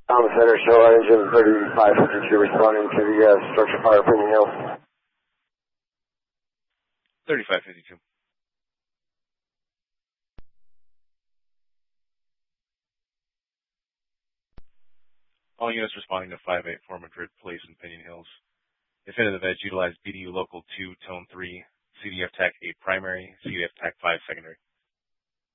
Center, show engine 3552 responding to the structure fire Premium Hill. 3552. All units responding to 584 Madrid Place in Pinion Hills. If in the veg, utilize BDU Local 2, Tone 3, CDF TAC 8 primary, CDF TAC 5 secondary.